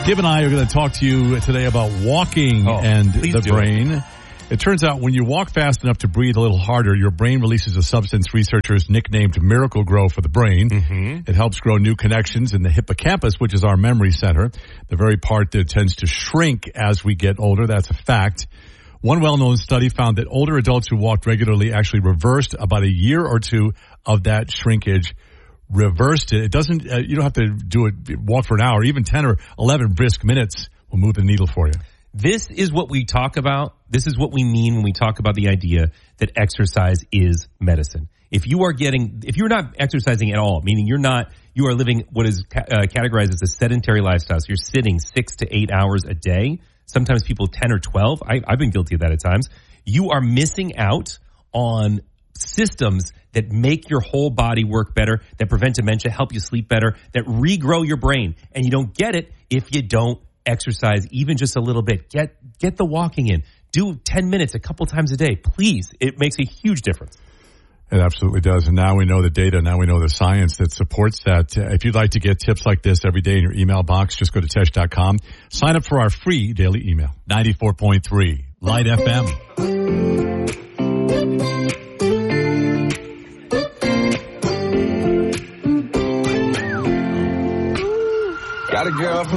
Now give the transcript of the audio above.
Skip and I are going to talk to you today about walking and the brain. It turns out when you walk fast enough to breathe a little harder, your brain releases a substance researchers nicknamed Miracle-Gro for the brain. It helps grow new connections in the hippocampus, which is our memory center, the very part that tends to shrink as we get older. That's a fact. One well-known study found that older adults who walked regularly actually reversed about a year or two of that shrinkage. Reversed it. It doesn't, you don't have to walk for an hour. Even 10 or 11 brisk minutes will move the needle for you. This is what we talk about. This is what we mean when we talk about the idea that exercise is medicine. If you're not exercising at all, meaning you are living what is categorized as a sedentary lifestyle. So you're sitting 6 to 8 hours a day. Sometimes people 10 or 12. I've been guilty of that at times. You are missing out on systems that make your whole body work better, that prevent dementia, help you sleep better, that regrow your brain. And you don't get it if you don't exercise even just a little bit. Get the walking in. Do 10 minutes a couple times a day. Please. It makes a huge difference. It absolutely does. And now we know the data. Now we know the science that supports that. If you'd like to get tips like this every day in your email box, just go to Tesh.com. Sign up for our free daily email. 94.3 Light FM.